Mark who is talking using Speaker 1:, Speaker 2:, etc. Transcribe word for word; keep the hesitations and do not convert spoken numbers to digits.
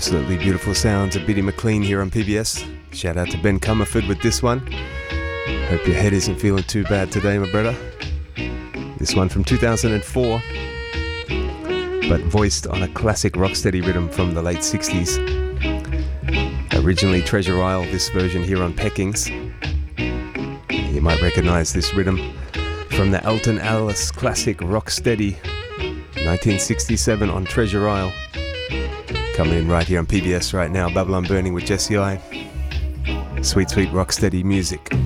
Speaker 1: Absolutely beautiful sounds of Biddy McLean here on P B S. Shout out to Ben Comerford with this one. Hope your head isn't feeling too bad today, my brother. This one from two thousand four, but voiced on a classic rocksteady rhythm from the late sixties. Originally Treasure Isle, this version here on Peckings. You might recognize this rhythm from the Alton Ellis classic Rocksteady, nineteen sixty-seven on Treasure Isle. Coming in right here on P B S right now, Babylon Burning with Jesse I. Sweet, sweet Rocksteady music.